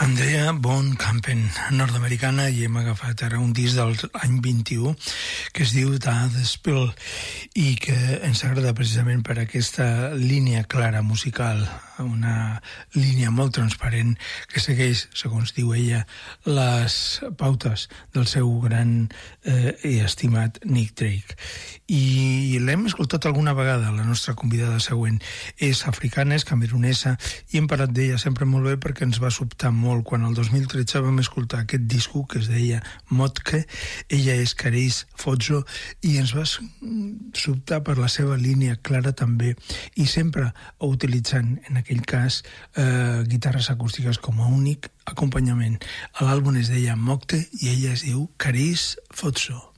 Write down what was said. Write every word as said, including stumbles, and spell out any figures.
Andrea Von Kampen, nord-americana, i hem agafat ara un disc del any vint-i-u que es diu The Spill i que ens agrada precisament per aquesta línia clara musical, una línia molt transparent que segueix, segons diu ella, les pautes del seu gran eh, i estimat Nick Drake. I l'hem escoltat alguna vegada. La nostra convidada següent és africana, és camerunesa, i hem parlat d'ella sempre molt bé perquè ens va sobtar molt quan el dos mil tretze vam escoltar aquest disco que es deia Motke. Ella és Caris Fozzo i ens va sobtar per la seva línia clara també, i sempre utilitzant en aquell cas eh, guitarres acústiques com a únic acompanyament. L'àlbum es deia Mokte i ella es diu Caris Fozzo.